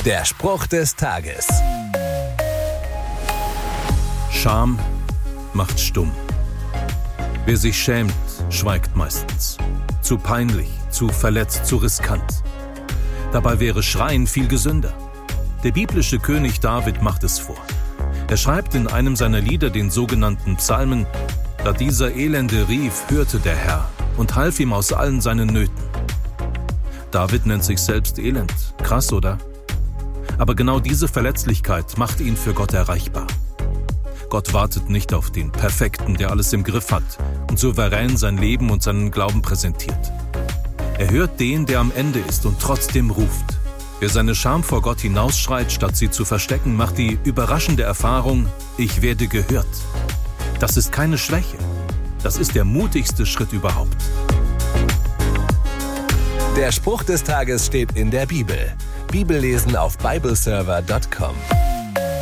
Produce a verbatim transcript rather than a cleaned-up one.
Der Spruch des Tages. Scham macht stumm. Wer sich schämt, schweigt meistens. Zu peinlich, zu verletzt, zu riskant. Dabei wäre Schreien viel gesünder. Der biblische König David macht es vor. Er schreibt in einem seiner Lieder, den sogenannten Psalmen: Da dieser Elende rief, hörte der Herr und half ihm aus allen seinen Nöten. David nennt sich selbst elend. Krass, oder? Aber genau diese Verletzlichkeit macht ihn für Gott erreichbar. Gott wartet nicht auf den Perfekten, der alles im Griff hat und souverän sein Leben und seinen Glauben präsentiert. Er hört den, der am Ende ist und trotzdem ruft. Wer seine Scham vor Gott hinausschreit, statt sie zu verstecken, macht die überraschende Erfahrung: Ich werde gehört. Das ist keine Schwäche. Das ist der mutigste Schritt überhaupt. Der Spruch des Tages steht in der Bibel. Bibellesen auf bibleserver punkt com.